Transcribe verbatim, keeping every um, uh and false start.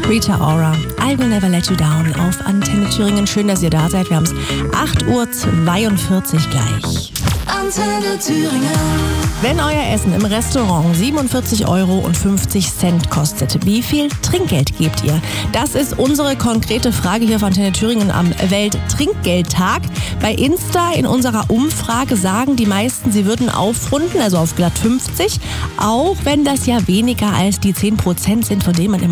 Rita Ora, I Will Never Let You Down auf Antenne Thüringen. Schön, dass ihr da seid. Wir haben es acht Uhr zweiundvierzig gleich. Antenne Thüringen. Wenn euer Essen im Restaurant siebenundvierzig Euro und fünfzig Cent kostet, wie viel Trinkgeld gebt ihr? Das ist unsere konkrete Frage hier von Antenne Thüringen am Welttrinkgeldtag. Bei Insta in unserer Umfrage sagen die meisten, sie würden aufrunden, also auf glatt fünfzig, auch wenn das ja weniger als die zehn Prozent sind, von denen man immer